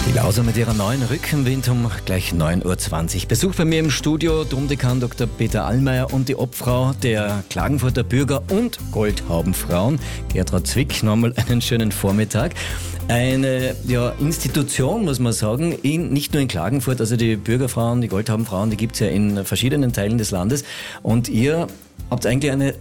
Die Lauser mit ihrer neuen Rückenwind um gleich 9.20 Uhr. Besuch bei mir im Studio Domdekan Dr. Peter Allmeier und die Obfrau der Klagenfurter Bürger- und Goldhaubenfrauen, Gertrud Zwick. Nochmal einen schönen Vormittag. Eine Institution, muss man sagen, nicht nur in Klagenfurt, also die Bürgerfrauen, die Goldhaubenfrauen, die gibt es ja in verschiedenen Teilen des Landes. Und ihr habt eigentlich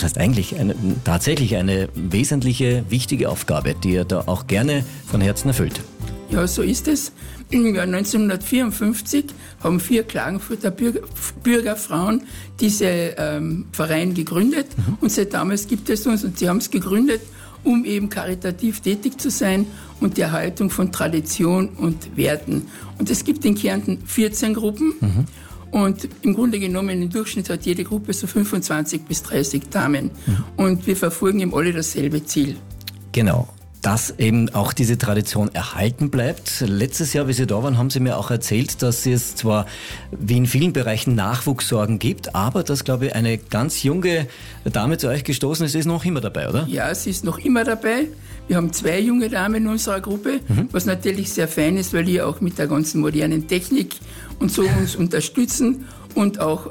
tatsächlich eine wesentliche, wichtige Aufgabe, die ihr da auch gerne von Herzen erfüllt. Ja, so ist es. Im Jahr 1954 haben 4 Klagenfurter Bürgerfrauen diesen Verein gegründet. Und seit damals gibt es uns und sie haben es gegründet, um eben karitativ tätig zu sein und die Erhaltung von Tradition und Werten. Und es gibt in Kärnten 14 Gruppen. Und im Grunde genommen im Durchschnitt hat jede Gruppe so 25 bis 30 Damen. Und wir verfolgen eben alle dasselbe Ziel. Genau. Dass eben auch diese Tradition erhalten bleibt. Letztes Jahr, wie Sie da waren, haben Sie mir auch erzählt, dass es zwar wie in vielen Bereichen Nachwuchssorgen gibt, aber dass, glaube ich, eine ganz junge Dame zu euch gestoßen ist noch immer dabei, oder? Ja, sie ist noch immer dabei. Wir haben 2 junge Damen in unserer Gruppe, was natürlich sehr fein ist, weil die auch mit der ganzen modernen Technik und so uns unterstützen und auch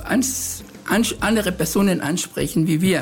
andere Personen ansprechen wie wir.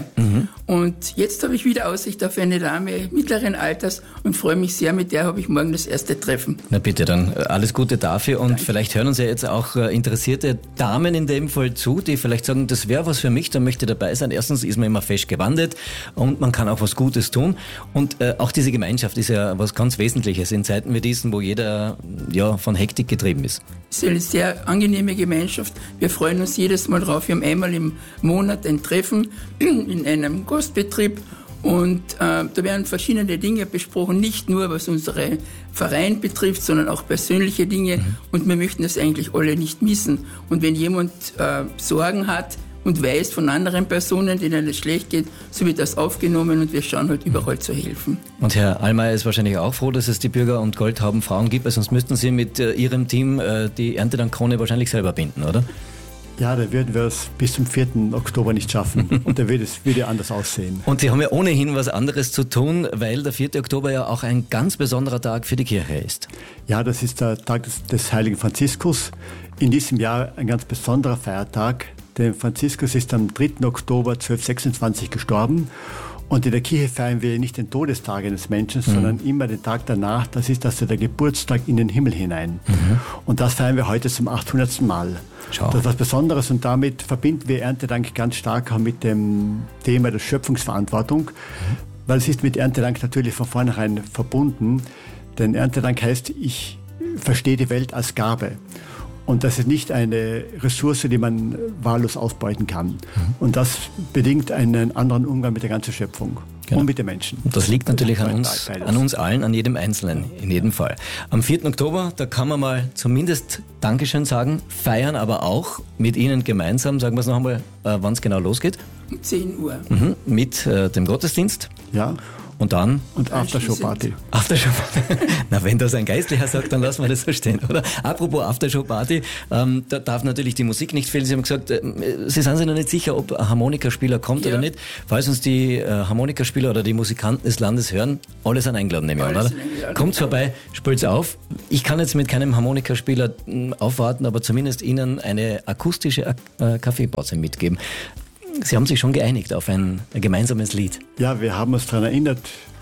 Und jetzt habe ich wieder Aussicht auf eine Dame mittleren Alters und freue mich sehr, mit der habe ich morgen das erste Treffen. Na bitte, dann alles Gute dafür und Danke. Vielleicht hören uns ja jetzt auch interessierte Damen in dem Fall zu, die vielleicht sagen, das wäre was für mich, da möchte ich dabei sein. Erstens ist man immer fest gewandelt und man kann auch was Gutes tun und auch diese Gemeinschaft ist ja was ganz Wesentliches in Zeiten wie diesen, wo jeder von Hektik getrieben ist. Es ist eine sehr angenehme Gemeinschaft. Wir freuen uns jedes Mal drauf. Wir haben einmal im Monat ein Treffen in einem Gastbetrieb und da werden verschiedene Dinge besprochen, nicht nur was unsere Verein betrifft, sondern auch persönliche Dinge und wir möchten das eigentlich alle nicht missen. Und wenn jemand Sorgen hat und weiß von anderen Personen, denen es schlecht geht, so wird das aufgenommen und wir schauen halt überall zu helfen. Und Herr Allmeier ist wahrscheinlich auch froh, dass es die Bürger- und Goldhaubenfrauen gibt, weil sonst müssten Sie mit Ihrem Team die Erntedankkrone wahrscheinlich selber binden, oder? Ja, da würden wir es bis zum 4. Oktober nicht schaffen und da würde anders aussehen. Und Sie haben ja ohnehin was anderes zu tun, weil der 4. Oktober ja auch ein ganz besonderer Tag für die Kirche ist. Ja, das ist der Tag des heiligen Franziskus. In diesem Jahr ein ganz besonderer Feiertag. Denn Franziskus ist am 3. Oktober 1226 gestorben. Und in der Kirche feiern wir nicht den Todestag eines Menschen, sondern immer den Tag danach. Das ist also der Geburtstag in den Himmel hinein. Und das feiern wir heute zum 800. Mal. Schau. Das ist was Besonderes und damit verbinden wir Erntedank ganz stark auch mit dem Thema der Schöpfungsverantwortung. Weil es ist mit Erntedank natürlich von vornherein verbunden. Denn Erntedank heißt, ich verstehe die Welt als Gabe. Und das ist nicht eine Ressource, die man wahllos ausbeuten kann. Und das bedingt einen anderen Umgang mit der ganzen Schöpfung und mit den Menschen. Und das liegt natürlich an uns allen, an jedem Einzelnen, in jedem Fall. Am 4. Oktober, da kann man mal zumindest Dankeschön sagen, feiern, aber auch mit Ihnen gemeinsam, sagen wir es noch einmal, wann es genau losgeht. Um 10 Uhr. Mit dem Gottesdienst. Ja. Und dann? Und Aftershow-Party. Aftershow-Party. Na, wenn das ein Geistlicher sagt, dann lassen wir das so stehen, oder? Apropos Aftershow-Party, da darf natürlich die Musik nicht fehlen. Sie haben gesagt, Sie sind sich noch nicht sicher, ob ein Harmonikaspieler kommt oder nicht. Falls uns die Harmonikaspieler oder die Musikanten des Landes hören, alle sind eingeladen, nehme ich an, oder? Kommt vorbei, spielt's auf. Ich kann jetzt mit keinem Harmonikaspieler aufwarten, aber zumindest Ihnen eine akustische Kaffeepause mitgeben. Sie haben sich schon geeinigt auf ein gemeinsames Lied. Ja, wir haben uns daran erinnert,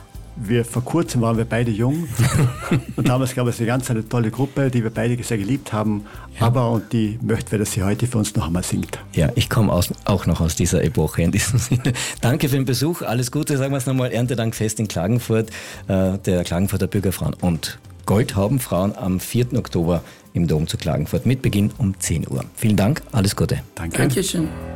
vor kurzem waren wir beide jung und damals gab es eine tolle Gruppe, die wir beide sehr geliebt haben, und die möchten wir, dass sie heute für uns noch einmal singt. Ja, ich komme auch noch aus dieser Epoche in diesem Sinne. Danke für den Besuch, alles Gute, sagen wir es nochmal, Erntedankfest in Klagenfurt, der Klagenfurter Bürgerfrauen und Goldhaubenfrauen am 4. Oktober im Dom zu Klagenfurt mit Beginn um 10 Uhr. Vielen Dank, alles Gute. Danke. Dankeschön.